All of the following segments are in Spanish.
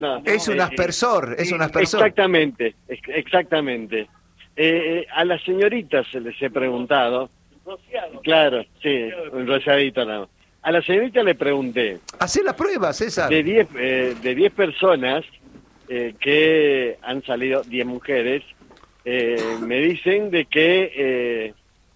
No, Es un aspersor, es un aspersor. Exactamente. A las señoritas se les he preguntado. Claro, sí, un rociadito nada más. A la señorita le pregunté, Hacé la prueba, César. de 10 personas que han salido, 10 mujeres, me dicen de que,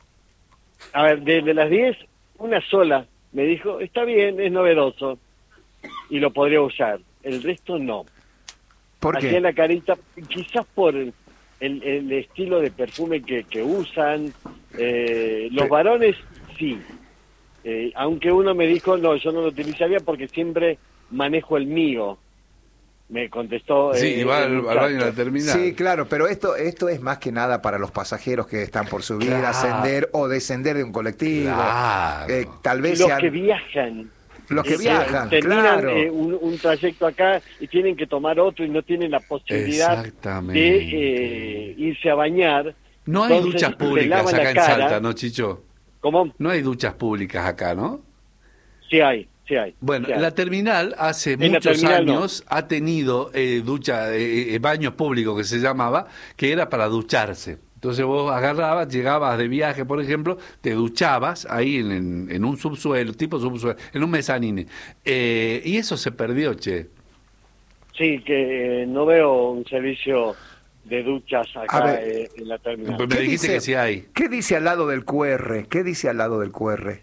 a ver, de las 10, una sola me dijo, está bien, es novedoso y lo podría usar. El resto no. ¿Por Hacía qué? la carita, quizás por el estilo de perfume que usan. Los varones, sí. Aunque uno me dijo, no, yo no lo utilizaría porque siempre manejo el mío. Me contestó. Sí, y va al baño a la terminal. Sí, claro, pero esto es más que nada para los pasajeros que están por subir, Claro. ascender o descender de un colectivo. Claro. Tal vez Los sean que viajan. los que viajan, terminan claro. un trayecto acá y tienen que tomar otro y no tienen la posibilidad de irse a bañar. No hay Entonces, duchas se públicas lavan acá la en cara. Salta, ¿no, Chicho? ¿Cómo? No hay duchas públicas acá, ¿no? Sí hay. Bueno, sí hay. la terminal hace En la muchos terminal años ha tenido baños públicos que se llamaba, que era para ducharse. Entonces vos agarrabas, llegabas de viaje, por ejemplo, te duchabas ahí en un subsuelo, tipo subsuelo, en un mezanine. Y eso se perdió, che. Sí, que no veo un servicio de duchas acá en la terminal. Me dijiste que sí hay. ¿Qué dice al lado del QR? ¿Qué dice al lado del QR?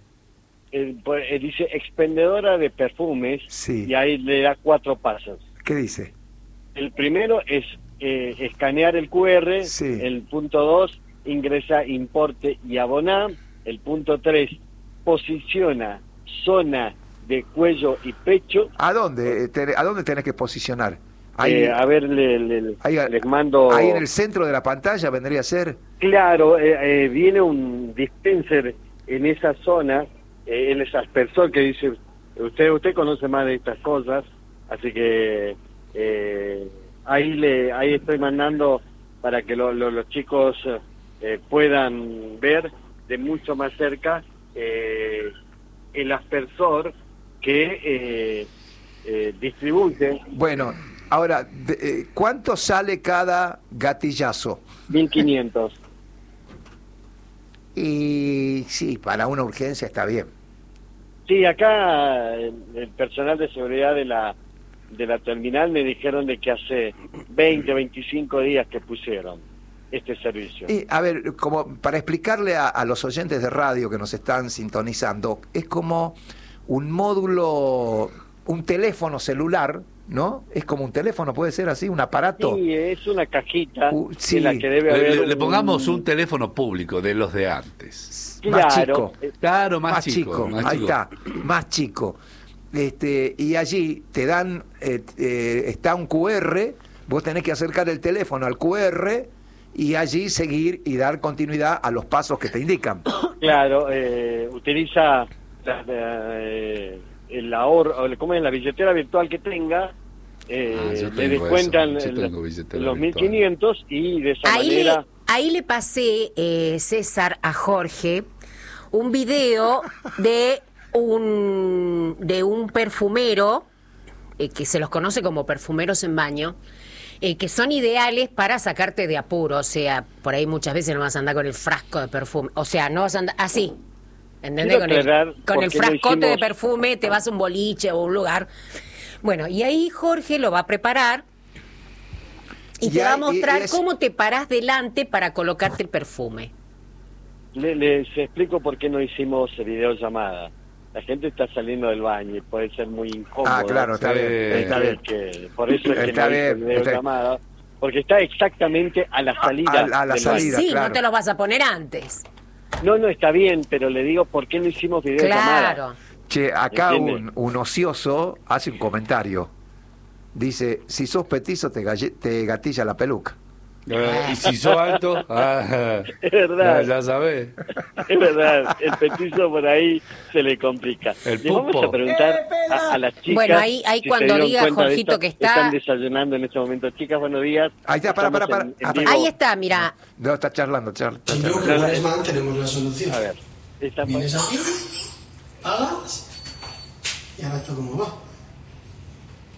Dice expendedora de perfumes, Sí. y ahí le da 4 pasos. ¿Qué dice? El primero es escanear el QR. Sí. El punto 2, ingresa importe y aboná. El punto 3, posiciona zona de cuello y pecho. ¿A dónde tenés que posicionar? Ahí, A ver, les mando... ahí en el centro de la pantalla vendría a ser. Claro, viene un dispenser en esa zona, el aspersor que dice, usted conoce más de estas cosas, así que ahí estoy mandando para que los chicos puedan ver de mucho más cerca el aspersor que distribuye. Bueno, ahora, ¿cuánto sale cada gatillazo? 1.500. Y sí, para una urgencia está bien. Sí, acá el personal de seguridad de la terminal me dijeron de que hace 20, 25 días que pusieron este servicio. Y, a ver, como para explicarle a los oyentes de radio que nos están sintonizando, es como un módulo, un teléfono celular, ¿no? Es como un teléfono, puede ser así, un aparato. Sí, es una cajita sí. en la que debe haber... Le pongamos un teléfono público de los de antes. Más chico. Claro, Más chico. Ahí está, más chico. Y allí te dan, está un QR, vos tenés que acercar el teléfono al QR y allí seguir y dar continuidad a los pasos que te indican. Claro, utiliza el ahorro, ¿cómo es? La billetera virtual que tenga, le descuentan los 1.500 y de esa manera... Ahí le pasé, César, a Jorge, un video de un perfumero, que se los conoce como perfumeros en baño, que son ideales para sacarte de apuro. O sea, por ahí muchas veces no vas a andar con el frasco de perfume. O sea, no vas a andar así. ¿Entendés? Con el frascote de perfume te vas a un boliche o un lugar. Bueno, y ahí Jorge lo va a preparar y te va a mostrar cómo te parás delante para colocarte el perfume. Les explico por qué no hicimos videollamada. La gente está saliendo del baño y puede ser muy incómodo. Ah, claro, está bien. Está bien. Por eso es que no hice videollamada. Porque está exactamente a la salida. A la salida, sí, claro. no te lo vas a poner antes. No, está bien, pero le digo por qué no hicimos videollamada. Claro. Che, acá un ocioso hace un comentario. Dice, si sos petizo te gatilla la peluca. Y si sos alto, es verdad. Ya sabés. Es verdad, el petizo por ahí se le complica. El Le vamos a preguntar a las chicas. Bueno, ahí si cuando se diga Jorgito que están desayunando en este momento. Chicas, buenos días. Ahí está, para. Ahí está, mira. No, está charlando. Si no juegas mal, tenemos la solución. A ver. Vienes aquí, hagas, y ahora esto cómo va.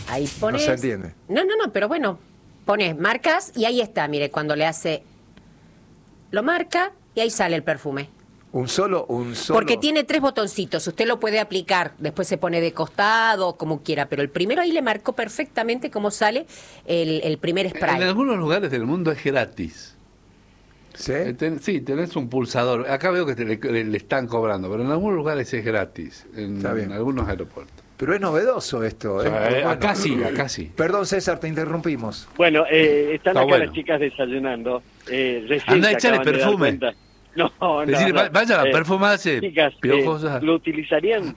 Ahí pones... No se entiende. No, pero bueno, pones, marcas y ahí está, mire, cuando le hace... Lo marca y ahí sale el perfume. Un solo. Porque tiene 3 botoncitos, usted lo puede aplicar, después se pone de costado, como quiera, pero el primero ahí le marcó perfectamente cómo sale el primer spray. En algunos lugares del mundo es gratis. ¿Sí? Sí, tenés un pulsador. Acá veo que le están cobrando, pero en algunos lugares es gratis, Está bien. en algunos aeropuertos. Pero es novedoso esto. Acá sí. Perdón, César, te interrumpimos. Bueno, están Está acá bueno. las chicas desayunando. Recién Anda, se echale acaban de dar perfume. cuenta. No, Decirle, vaya a perfumarse, chicas, piojosa. ¿lo utilizarían?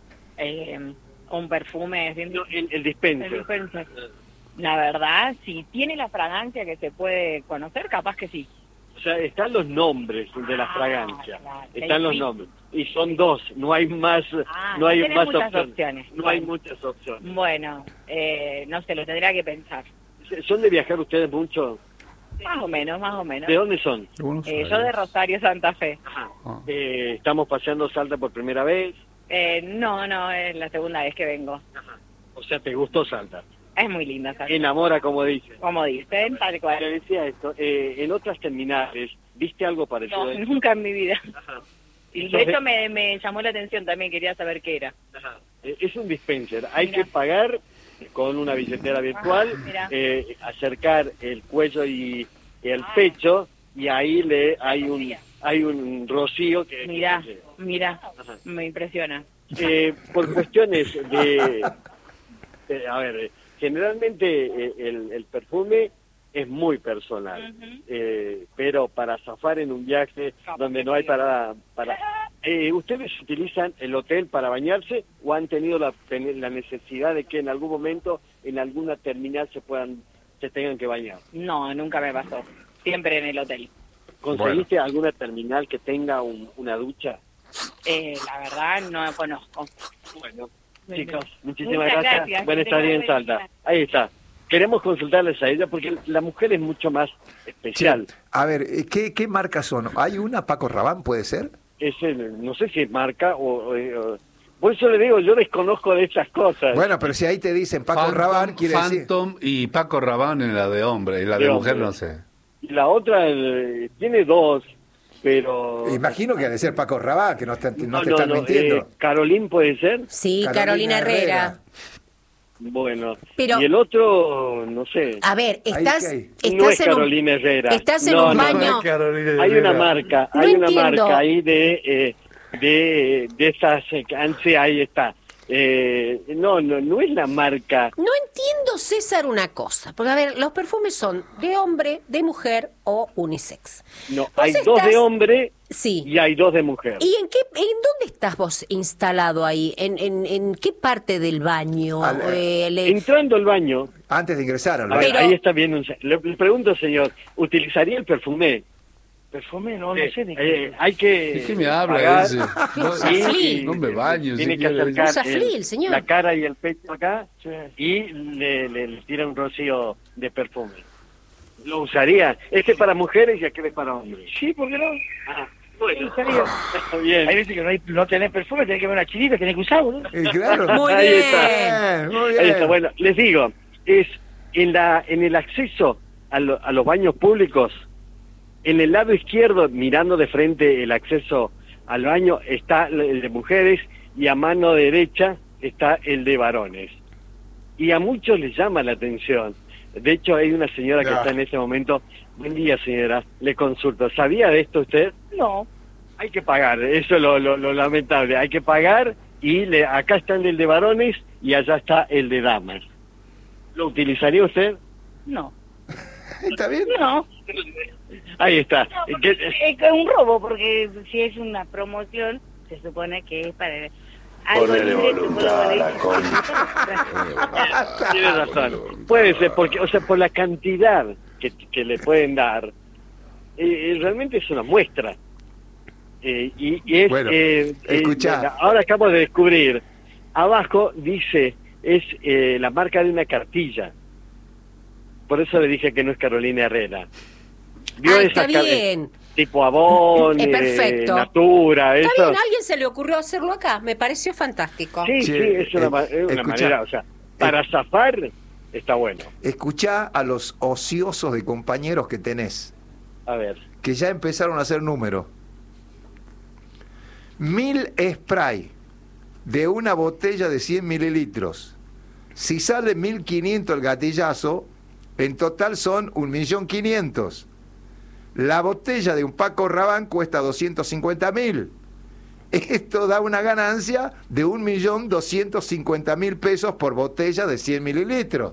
Un perfume No, el el dispenser. dispenser. La verdad, si tiene la fragancia que se puede conocer, capaz que sí. O sea, están los nombres de la fragancia. claro. Están los nombres. Y son 2, no hay más, no hay tenés más muchas opciones. No hay Bueno. muchas opciones. Bueno, no sé, lo tendría que pensar. ¿Son de viajar ustedes mucho? Más o menos. ¿De dónde son? Buenos Yo Aires. de Rosario, Santa Fe. Ajá. Ah. ¿Estamos paseando Salta por primera vez? No, es la segunda vez que vengo. O sea, ¿te gustó Salta? Es muy linda, Salta. Enamora, como dicen. Como dicen, tal Le cual. decía esto, en otras terminales, ¿viste algo parecido? No, a esto? nunca en mi vida. Ajá. Y de Entonces- hecho me llamó la atención también, quería saber qué era. Ajá. Es un dispenser, hay Mira. que pagar con una billetera virtual, mira. acercar el cuello y el Ah. pecho, y ahí hay un rocío que... Mira, Ajá. me impresiona. Por cuestiones a ver, generalmente el perfume es muy personal, pero para zafar en un viaje donde no hay para ¿ustedes utilizan el hotel para bañarse o han tenido la necesidad de que en algún momento en alguna terminal se tengan que bañar? No, nunca me pasó. Siempre en el hotel. ¿Conseguiste alguna terminal que tenga una ducha? La verdad no conozco. Bueno, chicos, muchísimas Muchas gracias. gracias. Buenas Que tardes en tengan buen Salta. día. Ahí está. Queremos consultarles a ella porque la mujer es mucho más especial. A ver, ¿qué marcas son? ¿Hay una, Paco Rabanne, puede ser? No sé si es marca por eso le digo, yo desconozco de esas cosas. Bueno, pero si ahí te dicen Paco Rabanne, quiere decir... Phantom y Paco Rabanne en la de hombre, y la de, De mujer hombre. no sé. Y la otra tiene 2, pero... Imagino que ha de ser Paco Rabanne, que no te están mintiendo. ¿Carolín puede ser? Sí, Carolina Carolina Herrera. Bueno. Pero- Y el otro, no sé. A ver, Ahí estás, que hay. No es estás en un, Carolina Herrera. estás en No, un no, baño. Hay una marca, No hay una entiendo. marca ahí de esas, ahí está. No es la marca. No entiendo, César, una cosa. Porque, a ver, los perfumes son de hombre, de mujer o unisex. No, Vos hay 2 de estás- hombre Sí. y hay 2 de mujer. ¿Y en dónde estás vos instalado ahí? ¿En qué parte del baño? Entrando al baño, Antes de ingresar al a ver, baño. ahí está bien. Le pregunto, señor, ¿utilizaría el perfume? Perfume, no sé de qué. Hay que. ¿De qué me habla pagar, ese? usa Flil? No me baño. Tiene si que quiere. acercar Usa Flil, señor. la cara y el pecho acá Sí. y le tira un rocío de perfume. ¿Lo usaría? Este es para mujeres y aquel es para hombres. Sí, ¿por qué no? Bueno, Estaría. bien. Hay veces que no tenés perfume, tenés que ver una chinita, tenés que usarlo, ¿no? Claro. Muy Ahí bien. está. Muy bien. Ahí está. Bueno, les digo, es en el acceso a los baños públicos, en el lado izquierdo, mirando de frente el acceso al baño, está el de mujeres y a mano derecha está el de varones. Y a muchos les llama la atención. De hecho, hay una señora que Ya. está en ese momento. Buen día, señora. Le consulto. ¿Sabía de esto usted? No. Hay que pagar. Eso es lo lamentable. Hay que pagar y acá está el de varones y allá está el de damas. ¿Lo utilizaría usted? No. ¿Está bien? No. Ahí está. ¿Qué- Es un robo, porque si es una promoción, se supone que es para... Ponele voluntad a la Tiene razón. Puede ser, porque, o sea, por la cantidad que le pueden dar, realmente es una muestra. Y es, Bueno, escuchá. ahora acabo de descubrir, abajo dice, es la marca de una cartilla. Por eso le dije que no es Carolina Herrera. Ah, está bien. Tipo Avon, Perfecto. Natura, Está eso. bien, a alguien se le ocurrió hacerlo acá. Me pareció fantástico. Sí, Sí, sí, es una escuchá. manera, o sea, para zafar, está bueno. Escuchá a los ociosos de compañeros que tenés, A ver, que ya empezaron a hacer números. 1000 spray de una botella de 100 mililitros. Si sale 1500 el gatillazo, en total son 1.500.000. La botella de un Paco Rabanne cuesta 250.000. Esto da una ganancia de 1.250.000 pesos por botella de 100 mililitros.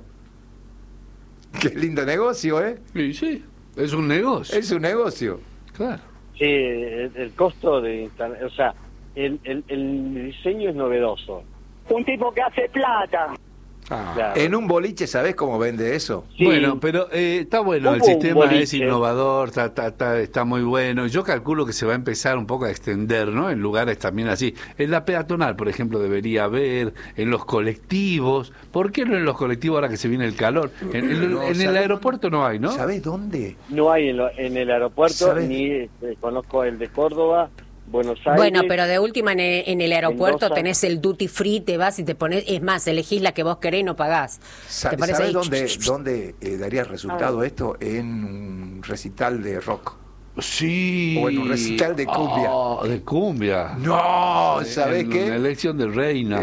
Qué lindo negocio, ¿eh? Y sí, es un negocio. Es un negocio. Claro. sí, el costo de instalar, o sea, el diseño es novedoso. Un tipo que hace plata. Claro. En un boliche, ¿sabés cómo vende eso? Sí. Bueno, pero está bueno, el Hubo un sistema es boliche. innovador, está muy bueno. Yo calculo que se va a empezar un poco a extender, ¿no? En lugares también así. En la peatonal, por ejemplo, debería haber, en los colectivos. ¿Por qué no en los colectivos ahora que se viene el calor? En el ¿sabés aeropuerto no hay, ¿no? ¿Sabés dónde? No hay en el aeropuerto, ¿Sabes? ni conozco el de Córdoba, Buenos Aires. Bueno, pero de última en el aeropuerto Mendoza. tenés el duty free, te vas y te pones, es más, elegís la que vos querés y no pagás. ¿Te parece ¿Sabés ahí? dónde daría resultado esto? En un recital de rock. Sí. O en un recital de cumbia. De cumbia. No, ¿sabés En qué? la elección de reina.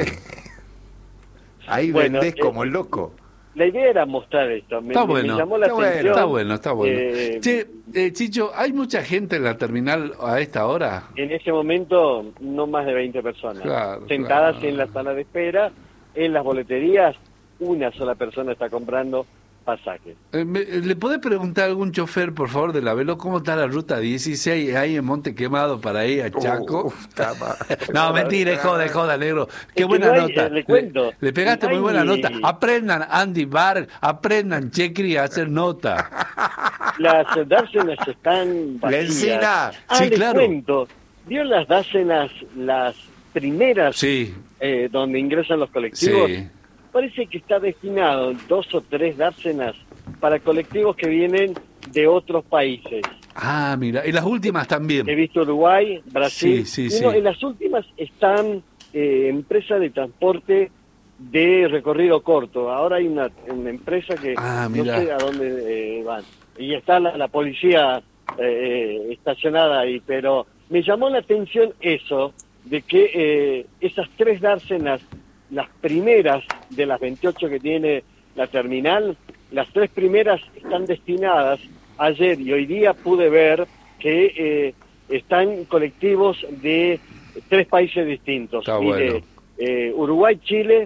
Ahí Bueno, vendés como el loco. La idea era mostrar esto. Está Me bueno, llamó la está bueno, atención. Está bueno. Eh, Che, Chicho, ¿hay mucha gente en la terminal a esta hora? En ese momento, no más de 20 personas. Claro, sentadas claro. en la sala de espera. En las boleterías, una sola persona está comprando pasajes. ¿Le podés preguntar a algún chofer, por favor, de la Velo, cómo está la ruta 16 ahí en Monte Quemado para ir a Chaco? Está mal. No, mentira, joda, negro. Qué que buena no hay, nota. le cuento. Le pegaste No muy buena hay- nota. Aprendan Andy Bar, aprendan Checri a hacer nota. Las dársenas están La vacías. encina. Sí, les claro. cuento. ¿Vio las dársenas, las primeras Sí, donde ingresan los colectivos? sí. Parece que está destinado 2 o 3 dársenas para colectivos que vienen de otros países. Ah, mira. Y las últimas también. He visto Uruguay, Brasil. Sí, Y no, sí. en las últimas están empresas de transporte de recorrido corto. Ahora hay una empresa que Ah, no mira. sé a dónde van. Y está la policía estacionada ahí, pero me llamó la atención eso, de que esas 3 dársenas, las primeras de las 28 que tiene la terminal, las 3 primeras están destinadas. Ayer y hoy día pude ver que están colectivos de 3 países distintos. Está Mire, Uruguay, Chile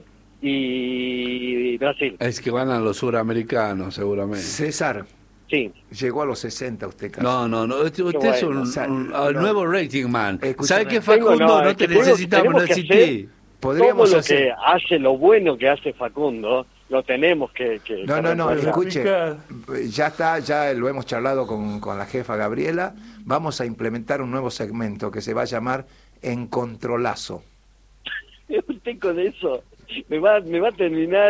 y Brasil. Es que van a los suramericanos, seguramente. César, Sí. llegó a los 60 usted casi. No. Usted Qué es bueno. un, O sea, el no. nuevo rating man. Escúchame. ¿Sabe qué, Facundo? Tengo- No es te que tenemos- necesitamos, no tenemos que existí. Podríamos Todo lo hacer... que hace, lo bueno que hace Facundo, lo tenemos que No, reemplazar. escuche, ya está, ya lo hemos charlado con la jefa Gabriela, vamos a implementar un nuevo segmento que se va a llamar Encontrolazo. Usted con eso me va a terminar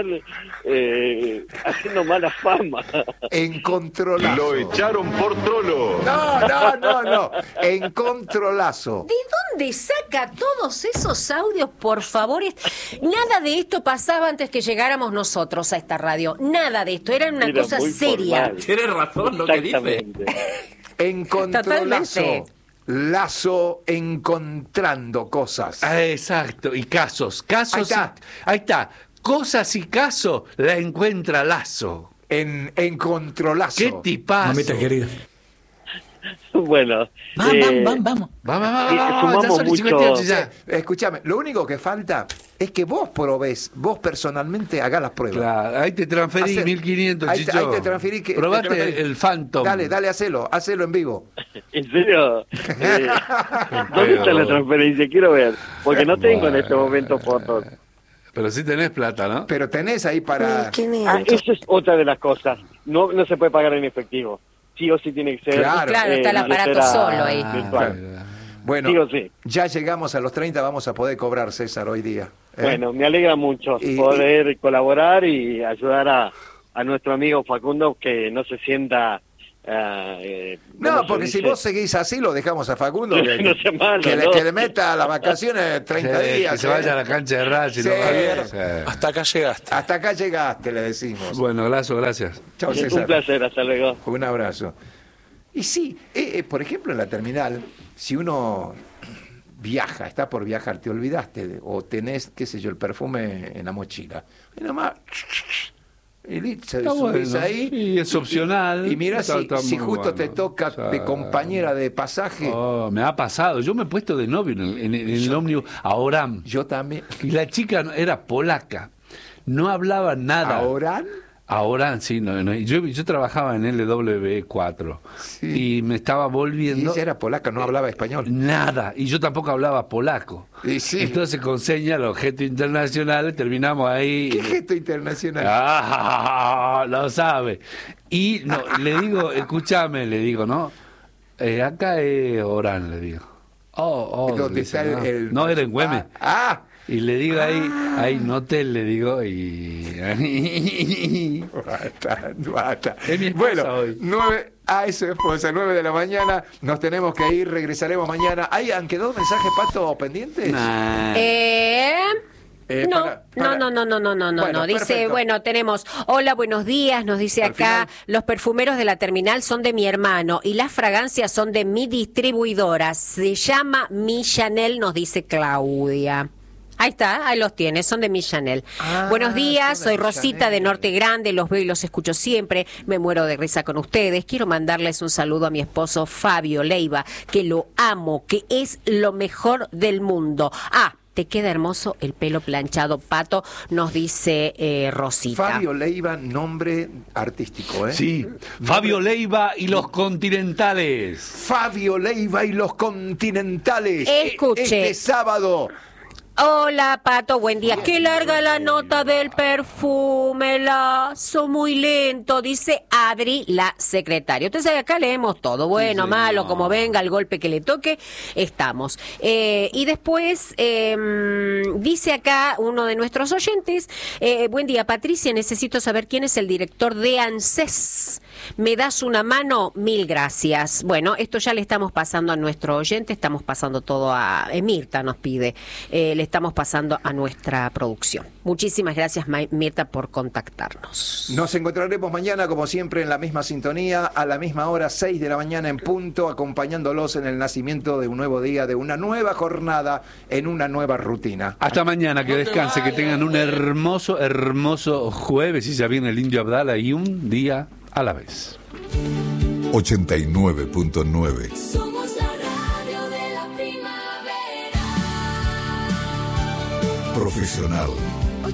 haciendo mala fama. Encontrolazo. Lo echaron por trolo. No, Encontrolazo. ¿De dónde saca todos esos audios, por favor? Nada de esto pasaba antes que llegáramos nosotros a esta radio. Nada de esto. Era una Era cosa muy seria. formal. Tienes razón lo que dice. Exactamente. Encontrolazo. Totalmente. Lazo encontrando cosas. Exacto, y casos. Ahí está. Cosas y casos la encuentra Lazo. Encontrolazo. ¿Qué tipazo? Mamita querida. Bueno, Vamos. sumamos ya son mucho. 58 ya. Escúchame, lo único que falta es que vos probés, vos personalmente hagas las pruebas. Claro, ahí te transferí Hace- 1500, ahí Chicho. te transferí que- Probate te transferí. el Phantom. Dale, hacelo en vivo. ¿En serio? ¿Dónde está la transferencia? Quiero ver, porque no tengo en este momento fotos. Pero sí tenés plata, ¿no? Pero tenés ahí para... Eso es otra de las cosas. No se puede pagar en efectivo. Sí o sí tiene que ser. Claro. Claro, está el aparato billetera solo ahí. virtual. Bueno, Sí o sí. ya llegamos a los 30, vamos a poder cobrar, César, hoy día. ¿eh? Bueno, me alegra mucho Y- poder colaborar y ayudar a nuestro amigo Facundo que no se sienta No, porque si vos seguís así, lo dejamos a Facundo. No sea malo, que ¿no? le meta a las vacaciones 30 días. Que se vaya a la cancha de Racing. Sí. Hasta acá llegaste. Hasta acá llegaste, le decimos. Bueno, gracias. Chao, César. Un placer, hasta luego. Un abrazo. Y sí, por ejemplo, en la terminal, si uno viaja, está por viajar, te olvidaste, o tenés, qué sé yo, el perfume en la mochila. Y nomás... Y subís ahí. Y es opcional. Y mira Está si muy justo bueno. te toca de compañera de pasaje. Oh, me ha pasado. Yo me he puesto de novio en el ómnibus a Orán. Yo también. Y la chica era polaca. No hablaba nada. ¿A Orán? A Orán, sí. No. Yo trabajaba en LW4. Sí. Y me estaba volviendo. Y ella era polaca, no hablaba español. Nada. Y yo tampoco hablaba polaco. Y sí. Entonces, con señas, los gestos internacionales, terminamos ahí. ¿Qué gesto internacional? Lo sabe. Y no, le digo, escúchame, le digo, ¿no? Acá es Orán, le digo. ¿Dónde está el... No, era en Güemes. Ah. Y le digo ahí Notel, le digo, y... Basta. Es mi esposa hoy. 9... es su esposa, 9 de la mañana, nos tenemos que ir, regresaremos mañana. ¿Han quedado mensajes, Pato, pendientes? Nah. No. Bueno, Dice, perfecto. bueno, tenemos, hola, buenos días, nos dice Al acá, final. los perfumeros de la terminal son de mi hermano y las fragancias son de mi distribuidora. Se llama Mi Chanel, nos dice Claudia. Ahí está, ahí los tienes, son de Mi Chanel. Buenos días, son de soy Mi Rosita Chanel. de Norte Grande, los veo y los escucho siempre, me muero de risa con ustedes. Quiero mandarles un saludo a mi esposo Fabio Leiva, que lo amo, que es lo mejor del mundo. Te queda hermoso el pelo planchado, Pato, nos dice Rosita. Fabio Leiva, nombre artístico, ¿eh? Sí, Fabio Leiva y los Continentales. Fabio Leiva y los Continentales. Escuche. Este sábado. Hola, Pato, buen día. Qué larga la nota del perfume, lazo muy lento, dice Adri, la secretaria. Usted sabe, acá leemos todo, bueno, Sí, malo, señor. como venga, el golpe que le toque, estamos. Y después dice acá uno de nuestros oyentes, buen día, Patricia, necesito saber quién es el director de ANSES. ¿Me das una mano? Mil gracias. Bueno, esto ya le estamos pasando a nuestro oyente, estamos pasando todo a... Mirta nos pide, le estamos pasando a nuestra producción. Muchísimas gracias, Mirta, por contactarnos. Nos encontraremos mañana, como siempre, en la misma sintonía, a la misma hora, 6 de la mañana en punto, acompañándolos en el nacimiento de un nuevo día, de una nueva jornada, en una nueva rutina. Hasta mañana, que descanse, que tengan un hermoso jueves, y ya viene el Indio Abdala, y un día a la vez. 89.9. Somos la radio de la primavera. Profesional.